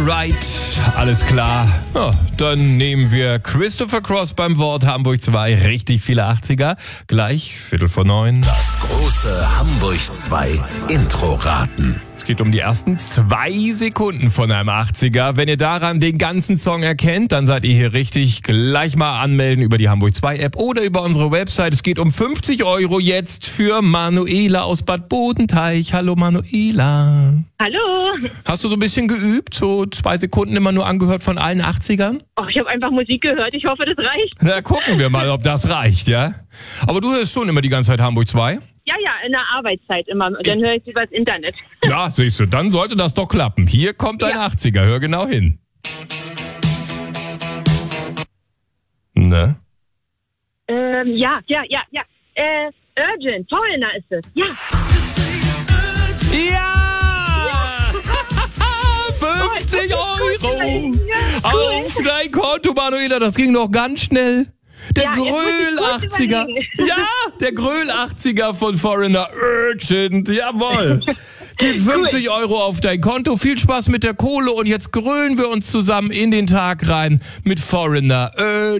Alright, alles klar. Ja, dann nehmen wir Christopher Cross beim Wort Hamburg 2. Richtig viele 80er. Gleich 8:45. Das große Hamburg 2 Intro raten. Es geht um die ersten 2 Sekunden von einem 80er. Wenn ihr daran den ganzen Song erkennt, dann seid ihr hier richtig. Gleich mal anmelden über die Hamburg 2 App oder über unsere Website. Es geht um 50 € jetzt für Manuela aus Bad Bodenteich. Hallo Manuela. Hallo. Hast du so ein bisschen geübt? So 2 Sekunden immer nur angehört von allen 80ern? Oh, ich habe einfach Musik gehört. Ich hoffe, das reicht. Na, gucken wir mal, ob das reicht, ja? Aber du hörst schon immer die ganze Zeit Hamburg 2? Ja, in der Arbeitszeit immer. Dann höre ich sie übers Internet. Ja, siehst du, dann sollte das doch klappen. Hier kommt ein 80er, hör genau hin. Ne? Ja. Urgent, Foreigner ist es. Ja. Ja! 50 € auf dein Konto, Manuela, das ging doch ganz schnell. Der Gröl 80er. Ja, der Gröl 80er von Foreigner. Urgent, jawohl. Gib 50 € auf dein Konto. Viel Spaß mit der Kohle und jetzt grölen wir uns zusammen in den Tag rein mit Foreigner.